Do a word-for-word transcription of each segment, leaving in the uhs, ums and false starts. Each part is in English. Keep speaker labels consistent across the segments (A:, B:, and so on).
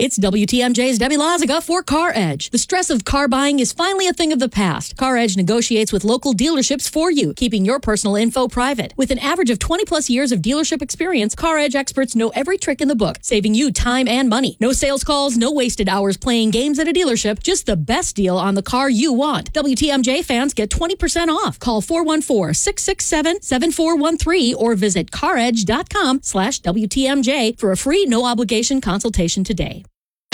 A: It's W T M J's Debbie Loziga for Car Edge. The stress of car buying is finally a thing of the past. Car Edge negotiates with local dealerships for you, keeping your personal info private. With an average of twenty plus years of dealership experience, Car Edge experts know every trick in the book, saving you time and money. No sales calls, no wasted hours playing games at a dealership, just the best deal on the car you want. W T M J fans get twenty percent off. Call four one four, six six seven, seven four one three or visit caredge.com slash WTMJ for a free no obligation consultation today.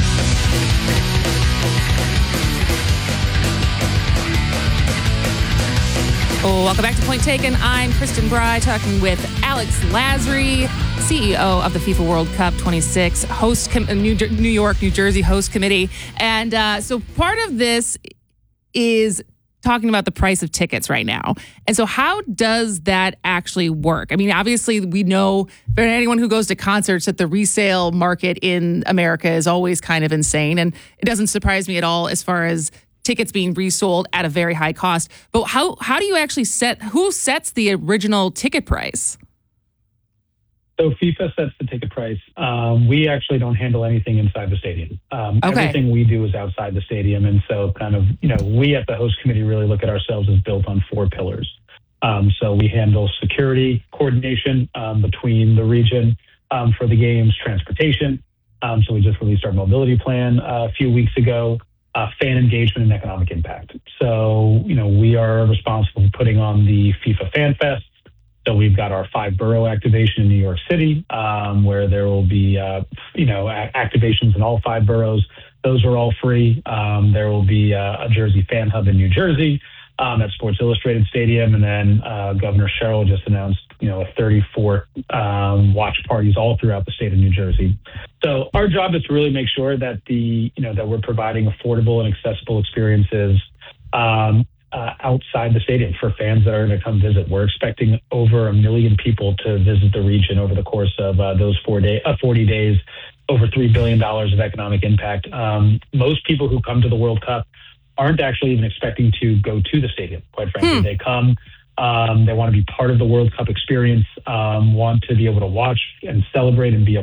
B: Oh, welcome back to Point Taken. I'm Kristen Bry, talking with Alex Lasry, C E O of the FIFA World Cup twenty-six, host com- New, New York, New Jersey host committee. And uh, so part of this is talking about the price of tickets right now. And so how does that actually work? I mean, obviously, we know for anyone who goes to concerts that the resale market in America is always kind of insane. And it doesn't surprise me at all as far as tickets being resold at a very high cost. But how how do you actually set, who sets the original ticket price?
C: So FIFA sets the ticket price. Um, we actually don't handle anything inside the stadium. Um,
B: okay.
C: Everything we do is outside the stadium. And so kind of, you know, we at the host committee really look at ourselves as built on four pillars. Um, so we handle security coordination um, between the region um, for the games, transportation. Um, so we just released our mobility plan uh, a few weeks ago. Uh, fan engagement and economic impact. So, you know, we are responsible for putting on the FIFA Fan Fest. So we've got our five borough activation in New York City, um, where there will be, uh, you know, a- activations in all five boroughs. Those are all free. Um, there will be uh, a Jersey fan hub in New Jersey um, at Sports Illustrated Stadium. And then uh, Governor Sherrill just announced, you know, thirty-four um, watch parties all throughout the state of New Jersey. So our job is to really make sure that the, you know, that we're providing affordable and accessible experiences um, uh, outside the stadium for fans that are going to come visit. We're expecting over a million people to visit the region over the course of uh, those four day, uh, forty days, over three billion dollars of economic impact. Um, most people who come to the World Cup aren't actually even expecting to go to the stadium, quite frankly. Hmm. They come, um, they want to be part of the World Cup experience, um, want to be able to watch and celebrate and be a